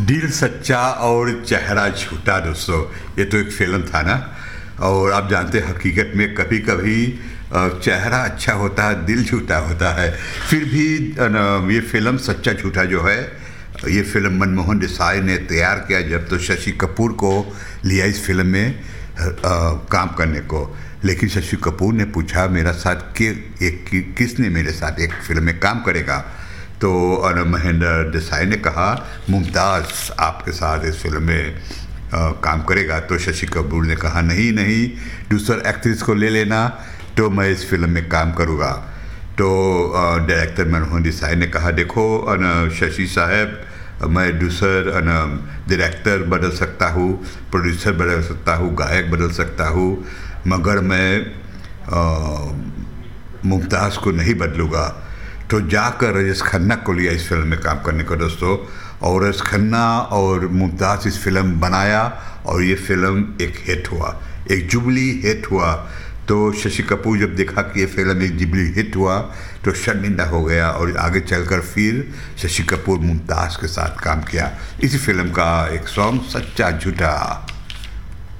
दिल सच्चा और चेहरा झूठा। दोस्तों, ये तो एक फिल्म था ना। और आप जानते हैं हकीकत में कभी कभी चेहरा अच्छा होता है, दिल झूठा होता है। फिर भी ये फिल्म सच्चा झूठा जो है, ये फिल्म मनमोहन देसाई ने तैयार किया जब तो शशि कपूर को लिया इस फिल्म में काम करने को। लेकिन शशि कपूर ने पूछा मेरा साथ किसने मेरे साथ एक फिल्म में काम करेगा, तो महेंद्र देसाई ने कहा मुमताज़ आपके साथ इस फिल्म में काम करेगा। तो शशि कपूर ने कहा नहीं नहीं, दूसरा एक्ट्रेस को ले लेना तो मैं इस फिल्म में काम करूँगा। तो डायरेक्टर मनमोहन देसाई ने कहा देखो शशि साहब, मैं दूसरा डायरेक्टर बदल सकता हूँ, प्रोड्यूसर बदल सकता हूँ, गायक बदल सकता हूँ, मगर मैं मुमताज़ को नहीं बदलूँगा। तो जाकर राजेश खन्ना को लिया इस फिल्म में काम करने को दोस्तों, और राजेश खन्ना और मुमताज़ इस फिल्म बनाया और ये फिल्म एक हिट हुआ, एक जुबली हिट हुआ। तो शशि कपूर जब देखा कि ये फिल्म एक जुबली हिट हुआ तो शर्मिंदा हो गया और आगे चलकर फिर शशि कपूर मुमताज़ के साथ काम किया। इसी फिल्म का एक सॉन्ग सच्चा झूठा।